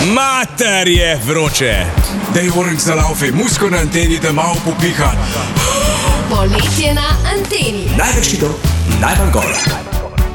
Mater je vroče. Dej moram za laufe, musko na anteni, da malo popiha. Poletje na anteni. Največ hitov, najmanj gora.